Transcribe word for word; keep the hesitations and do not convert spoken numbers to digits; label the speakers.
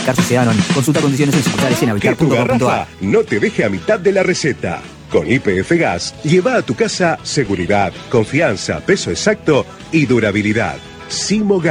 Speaker 1: Habilitar Sociedad Anónima. Consulta condiciones en sucursales en
Speaker 2: Que
Speaker 1: habilitar
Speaker 2: tu
Speaker 1: punto com punto a r.
Speaker 2: garrafa no te deje a mitad de la receta. Con Y P F Gas, lleva a tu casa seguridad, confianza, peso exacto y durabilidad. Simo Gas.